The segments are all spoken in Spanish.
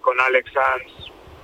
con Alex Sanz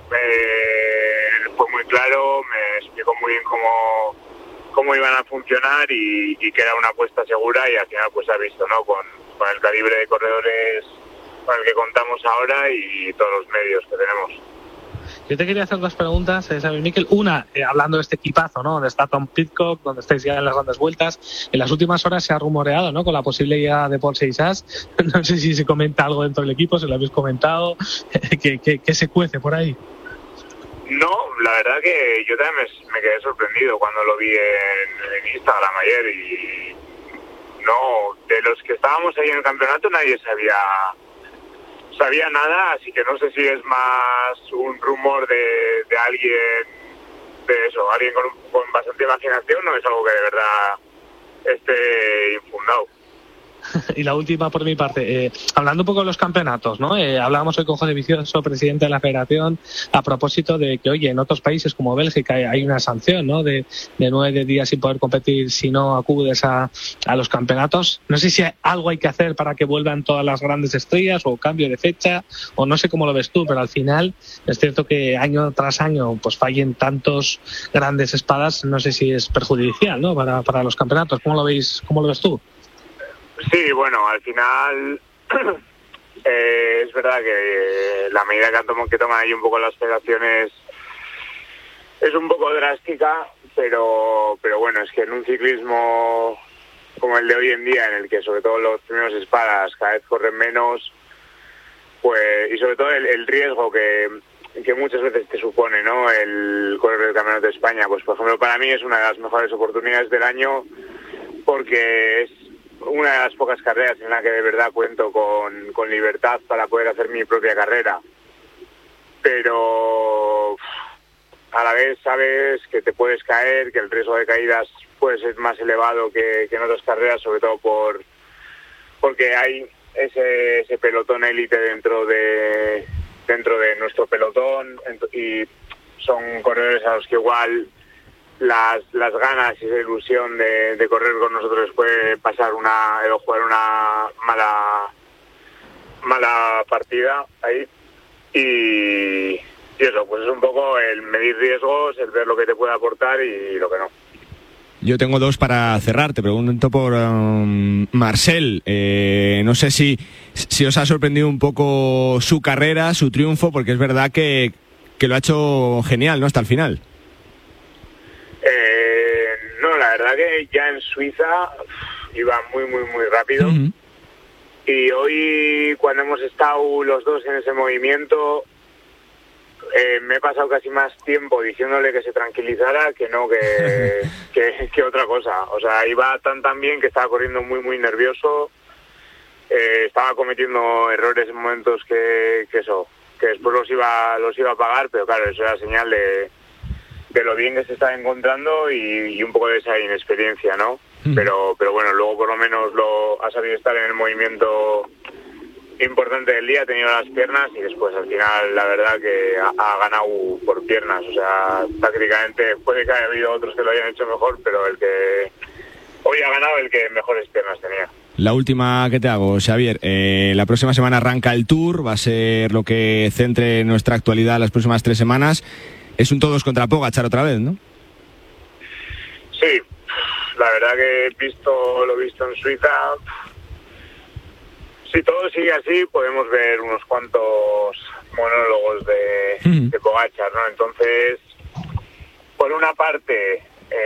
fue muy claro, me explicó muy bien cómo iban a funcionar y que era una apuesta segura, y al final pues se ha visto, ¿no? Con el calibre de corredores con el que contamos ahora y todos los medios que tenemos. Yo te quería hacer dos preguntas, Xavier Miquel. Una, hablando de este equipazo, ¿no? Donde está Tom Pidcock, donde estáis ya en las grandes vueltas. En las últimas horas se ha rumoreado, ¿no? Con la posible llegada de Paul Seixas. No sé si se comenta algo dentro del equipo, si lo habéis comentado. ¿Qué se cuece por ahí? No, la verdad que yo también me quedé sorprendido cuando lo vi en Instagram ayer, y no, de los que estábamos ahí en el campeonato nadie sabía nada, así que no sé si es más un rumor de alguien, de eso, alguien con bastante imaginación, no es algo que de verdad esté infundado. Y la última por mi parte, hablando un poco de los campeonatos, ¿no? Hablábamos hoy con José Vicioso, presidente de la Federación, a propósito de que, oye, en otros países como Bélgica hay una sanción, ¿no? De 9 días sin poder competir si no acudes a los campeonatos. No sé si algo hay que hacer para que vuelvan todas las grandes estrellas, o cambio de fecha, o no sé cómo lo ves tú, pero al final es cierto que año tras año pues fallen tantos grandes espadas, no sé si es perjudicial, ¿no? Para los campeonatos. ¿Cómo lo ves tú? Sí, bueno, al final es verdad que la medida que toman ahí un poco las federaciones es un poco drástica, pero bueno, es que en un ciclismo como el de hoy en día, en el que sobre todo los primeros espadas cada vez corren menos, pues, y sobre todo el riesgo que muchas veces te supone, ¿no? El correr el Campeonato de España, pues por ejemplo para mí es una de las mejores oportunidades del año, porque es una de las pocas carreras en la que de verdad cuento con libertad para poder hacer mi propia carrera. Pero a la vez sabes que te puedes caer, que el riesgo de caídas puede ser más elevado que en otras carreras, sobre todo porque hay ese pelotón élite dentro de nuestro pelotón, y son corredores a los que igual las ganas y esa ilusión de correr con nosotros puede pasar jugar una mala partida ahí, y eso, pues es un poco el medir riesgos, el ver lo que te puede aportar y lo que no. Yo tengo dos para cerrar. Te pregunto por Marcel. No sé si os ha sorprendido un poco su carrera, su triunfo, porque es verdad que lo ha hecho genial, ¿no? Hasta el final. No, la verdad que ya en Suiza iba muy, muy, muy rápido. Uh-huh. Y hoy, cuando hemos estado los dos en ese movimiento, me he pasado casi más tiempo diciéndole que se tranquilizara que no que otra cosa. O sea, iba tan bien que estaba corriendo muy, muy nervioso. Estaba cometiendo errores en momentos que después los iba a pagar, pero claro, eso era señal de lo bien que se estaba encontrando y un poco de esa inexperiencia, ¿no? Pero bueno, luego por lo menos ha sabido estar en el movimiento importante del día, ha tenido las piernas, y después al final la verdad que ha ganado por piernas. O sea, tácticamente puede que haya habido otros que lo hayan hecho mejor, pero el que hoy ha ganado el que mejores piernas tenía. La última que te hago, Xavier, la próxima semana arranca el Tour, va a ser lo que centre nuestra actualidad las próximas 3 semanas. Es un todos contra Pogačar otra vez, ¿no? Sí, la verdad que lo visto en Suiza, si todo sigue así podemos ver unos cuantos monólogos de Pogačar, ¿no? Entonces, por una parte,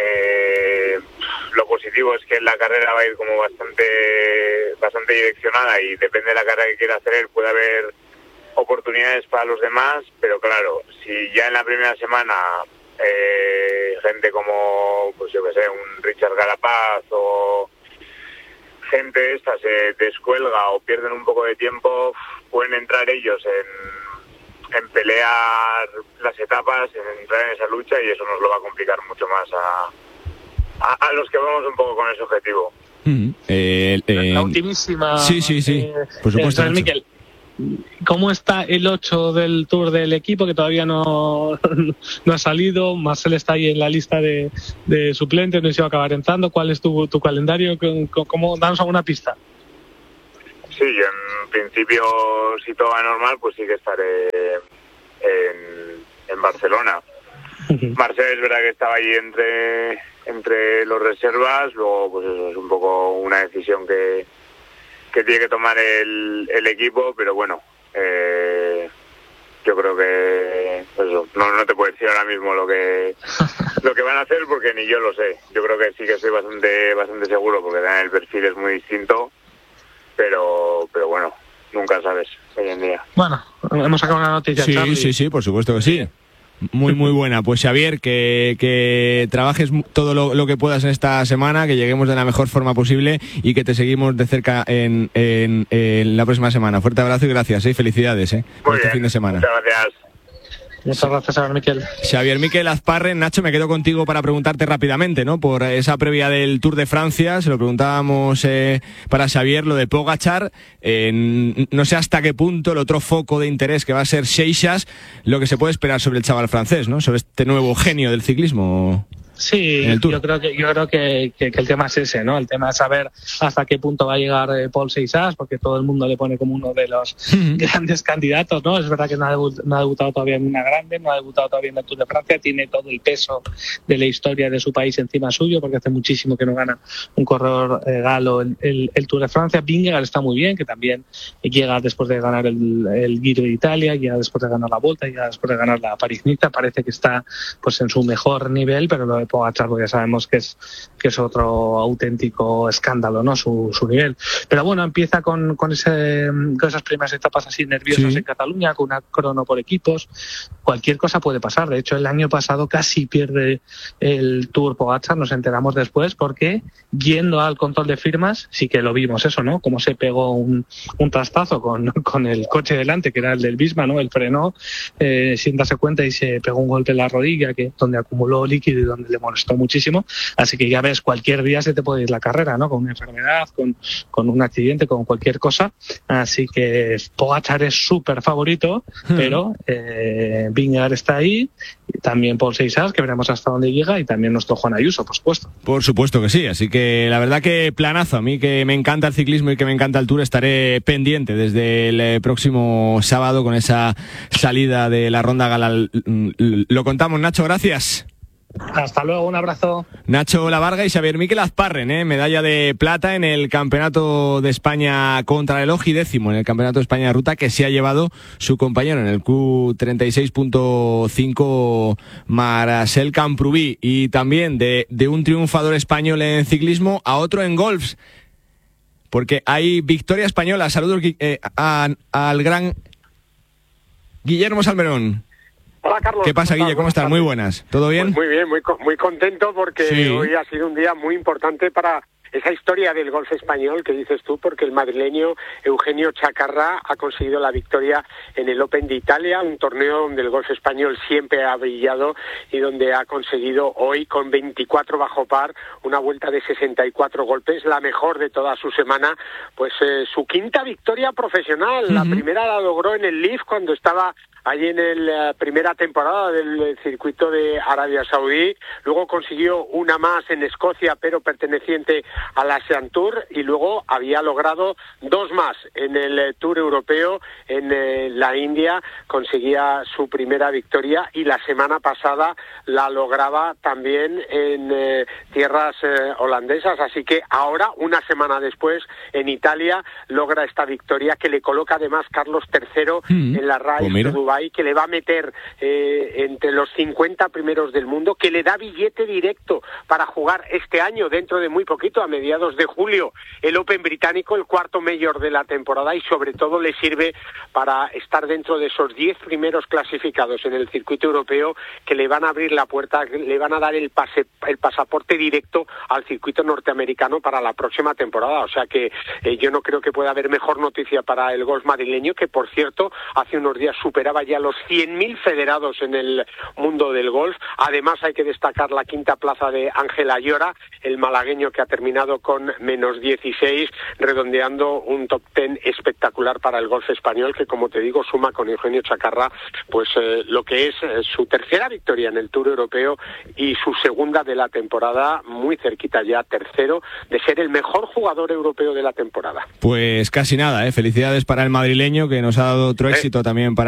lo positivo es que la carrera va a ir como bastante direccionada, y depende de la carrera que quiera hacer él, puede haber oportunidades para los demás, pero claro, si ya en la primera semana gente como, pues yo que sé, un Richard Carapaz o gente esta se descuelga o pierden un poco de tiempo, pueden entrar ellos en pelear las etapas, en entrar en esa lucha, y eso nos lo va a complicar mucho más a los que vamos un poco con ese objetivo. La ultimísima. Sí. Por supuesto. Miquel, ¿cómo está el 8 del Tour del equipo, que todavía no ha salido? Marcel está ahí en la lista de suplentes, no sé si va a acabar entrando. ¿Cuál es tu calendario? ¿Cómo? Danos alguna pista. Sí, yo en principio, si todo va normal, pues sí que estaré en Barcelona. Marcel es verdad que estaba ahí entre los reservas, luego pues eso es un poco una decisión que tiene que tomar el equipo, pero bueno, yo creo que eso, no te puedo decir ahora mismo lo que van a hacer porque ni yo lo sé. Yo creo que sí que estoy bastante seguro porque el perfil es muy distinto, pero bueno, nunca sabes hoy en día. Bueno, hemos sacado una noticia, sí, Charlie. Sí, por supuesto que sí. Muy buena. Pues Xavier, que trabajes todo lo que puedas en esta semana, que lleguemos de la mejor forma posible y que te seguimos de cerca en la próxima semana. Fuerte abrazo y gracias, felicidades por este fin de semana. Muchas gracias. Muchas gracias, Xavier Miquel. Xavier Miquel Azparren. Nacho, me quedo contigo para preguntarte rápidamente, ¿no? Por esa previa del Tour de Francia, se lo preguntábamos para Xavier, lo de Pogačar, no sé hasta qué punto el otro foco de interés que va a ser Seixas, lo que se puede esperar sobre el chaval francés, ¿no? Sobre este nuevo genio del ciclismo. Sí, yo creo que el tema es ese, ¿no? El tema es saber hasta qué punto va a llegar Paul Seixas, porque todo el mundo le pone como uno de los grandes candidatos, ¿no? Es verdad que no ha debutado todavía en una grande, no ha debutado todavía en el Tour de Francia, tiene todo el peso de la historia de su país encima suyo, porque hace muchísimo que no gana un corredor galo el Tour de Francia. Vingegaard está muy bien, que también llega después de ganar el Giro de Italia, llega después de ganar la Volta, llega después de ganar la París-Niza, parece que está pues en su mejor nivel, pero lo de Pogačar, porque ya sabemos que es otro auténtico escándalo, ¿no? Su nivel. Pero bueno, empieza con esas primeras etapas así nerviosas en Cataluña, con una crono por equipos. Cualquier cosa puede pasar. De hecho, el año pasado casi pierde el Tour Pogačar, nos enteramos después, porque yendo al control de firmas, sí que lo vimos eso, ¿no? Como se pegó un trastazo con el coche delante, que era el del Visma, ¿no? Él frenó sin darse cuenta y se pegó un golpe en la rodilla, donde acumuló líquido y donde le molestó muchísimo. Así que ya ves, cualquier día se te puede ir la carrera, ¿no? Con una enfermedad, con un accidente, con cualquier cosa. Así que Pogačar es súper favorito, pero Vingegaard está ahí, y también Paul Seixas, que veremos hasta dónde llega, y también nuestro Juan Ayuso, por supuesto. Por supuesto que sí, así que la verdad que planazo. A mí que me encanta el ciclismo y que me encanta el Tour, estaré pendiente desde el próximo sábado con esa salida de la Ronda Gala. Lo contamos, Nacho, gracias. Hasta luego, un abrazo. Nacho Lavarga y Xavier Miquel Azparren, medalla de plata en el Campeonato de España Contrarreloj y 10º en el Campeonato de España de Ruta, que se ha llevado su compañero en el Q36.5 Marcel Camprubí. Y también de un triunfador español en ciclismo a otro en golf, porque hay victoria española. Saludos al gran Guillermo Salmerón. Hola, Carlos. ¿Qué pasa, Guille? ¿Cómo estás? Muy buenas. ¿Todo bien? Pues muy bien, muy contento porque sí. Hoy ha sido un día muy importante para esa historia del golf español que dices tú, porque el madrileño Eugenio Chacarra ha conseguido la victoria en el Open de Italia, un torneo donde el golf español siempre ha brillado y donde ha conseguido hoy con 24 bajo par una vuelta de 64 golpes, la mejor de toda su semana, pues su quinta victoria profesional. La primera la logró en el Leaf cuando estaba allí en la primera temporada del circuito de Arabia Saudí, luego consiguió una más en Escocia, pero perteneciente a la Asian Tour, y luego había logrado dos más en el Tour Europeo en la India, conseguía su primera victoria, y la semana pasada la lograba también en tierras holandesas, así que ahora, una semana después, en Italia, logra esta victoria que le coloca además Carlos III en la RAI de Dubái, que le va a meter entre los 50 primeros del mundo, que le da billete directo para jugar este año, dentro de muy poquito, a mediados de julio, el Open británico, el cuarto Major de la temporada, y sobre todo le sirve para estar dentro de esos 10 primeros clasificados en el circuito europeo, que le van a abrir la puerta, le van a dar el pasaporte directo al circuito norteamericano para la próxima temporada. O sea que yo no creo que pueda haber mejor noticia para el golf madrileño, que por cierto hace unos días superaba ya los 100.000 federados en el mundo del golf. Además hay que destacar la quinta plaza de Ángel Ayora, el malagueño, que ha terminado con menos 16, redondeando un top 10 espectacular para el golf español, que, como te digo, suma con Eugenio Chacarra pues lo que es su tercera victoria en el Tour Europeo y su segunda de la temporada, muy cerquita ya, tercero, de ser el mejor jugador europeo de la temporada. Pues casi nada, felicidades para el madrileño, que nos ha dado otro éxito también para el deporte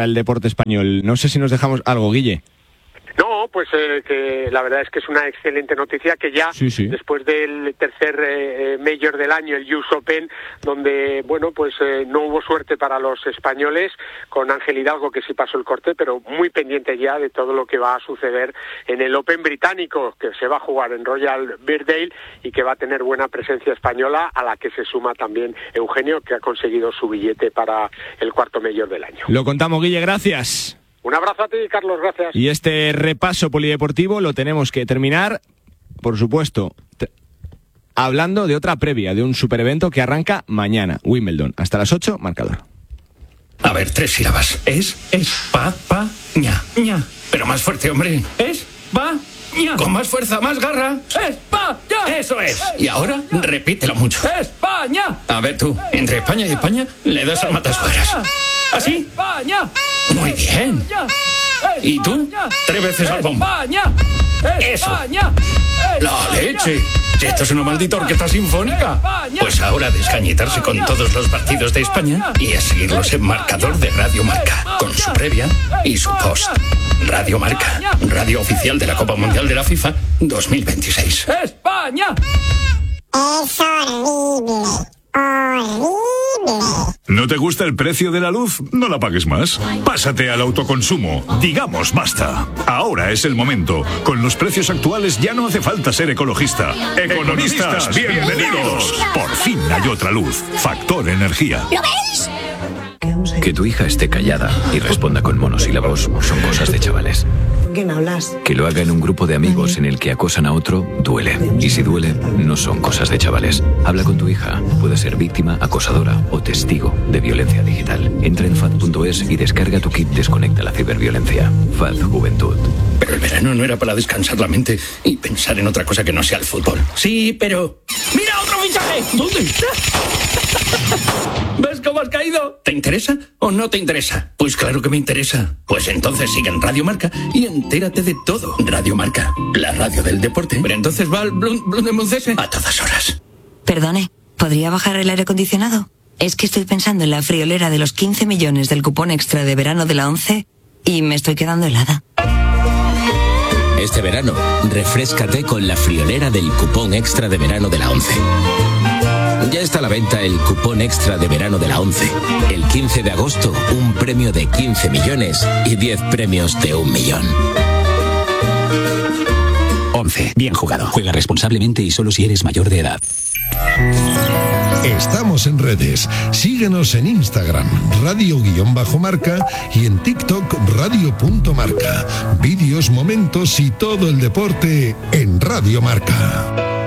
deporte español. No sé si nos dejamos algo, Guille. No, pues que la verdad es que es una excelente noticia que ya después del tercer Major del año, el US Open, donde, bueno, pues no hubo suerte para los españoles, con Ángel Hidalgo que sí pasó el corte, pero muy pendiente ya de todo lo que va a suceder en el Open británico, que se va a jugar en Royal Birkdale y que va a tener buena presencia española, a la que se suma también Eugenio, que ha conseguido su billete para el cuarto Major del año. Lo contamos, Guille, gracias. Un abrazo a ti, Carlos, gracias. Y este repaso polideportivo lo tenemos que terminar, por supuesto, hablando de otra previa, de un superevento que arranca mañana, Wimbledon. Hasta las 8, marcador. A ver, 3 sílabas. Ña. Pero más fuerte, hombre. Ña. Con más fuerza, más garra. España. Eso es. Y ahora, repítelo mucho. España. A ver tú, entre España y España, le das al matasfueras. ¿Así? España. Muy bien. ¿Y tú? 3 veces al bombo. Eso. La leche. Si esto es una maldita orquesta sinfónica. Pues ahora a descañitarse con todos los partidos de España y a seguirlos en marcador de Radio Marca, con su previa y su post. Radio Marca, radio oficial de la Copa Mundial de la FIFA 2026. ¡España! Es horrible. ¿No te gusta el precio de la luz? No la pagues más. Pásate al autoconsumo. Digamos basta. Ahora es el momento. Con los precios actuales ya no hace falta ser ecologista. Economistas, bienvenidos. Por fin hay otra luz. Factor Energía. ¿Lo veis? Que tu hija esté callada y responda con monosílabos son cosas de chavales. ¿Quién hablas? Que lo haga en un grupo de amigos en el que acosan a otro, duele. Y si duele, no son cosas de chavales. Habla con tu hija. Puede ser víctima, acosadora o testigo de violencia digital. Entra en FAD.es y descarga tu kit Desconecta la ciberviolencia. FAD Juventud. Pero el verano no era para descansar la mente y pensar en otra cosa que no sea el fútbol. Sí, pero... ¡Mira otro fichaje! ¿Dónde está? ¿Ves cómo has caído? ¿Te interesa o no te interesa? Pues claro que me interesa. Pues entonces sigue en Radio Marca y entérate de todo. Radio Marca, la radio del deporte. Pero entonces va al Blundemuncese a todas horas. Perdone, ¿podría bajar el aire acondicionado? Es que estoy pensando en la friolera de los 15 millones del cupón extra de verano de la 11 y me estoy quedando helada. Este verano, refréscate con la friolera del cupón extra de verano de la 11. Ya está a la venta el cupón extra de verano de la 11. El 15 de agosto, un premio de 15 millones y 10 premios de 1 millón. 11. Bien jugado. Juega responsablemente y solo si eres mayor de edad. Estamos en redes. Síguenos en Instagram, radio_marca, y en TikTok, radio.marca. Vídeos, momentos y todo el deporte en Radio Marca.